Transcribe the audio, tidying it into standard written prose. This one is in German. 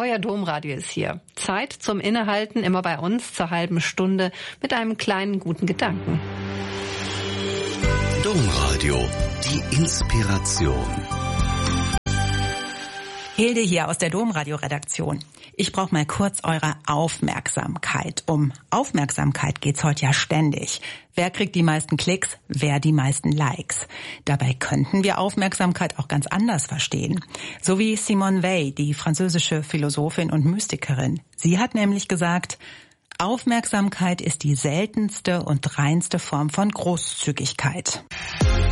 Euer Domradio ist hier. Zeit zum Innehalten, immer bei uns zur halben Stunde mit einem kleinen guten Gedanken. Domradio, die Inspiration. Hilde hier aus der Domradio-Redaktion. Ich brauche mal kurz eure Aufmerksamkeit. Um Aufmerksamkeit geht's heute ja ständig. Wer kriegt die meisten Klicks? Wer die meisten Likes? Dabei könnten wir Aufmerksamkeit auch ganz anders verstehen. So wie Simone Weil, die französische Philosophin und Mystikerin. Sie hat nämlich gesagt, Aufmerksamkeit ist die seltenste und reinste Form von Großzügigkeit.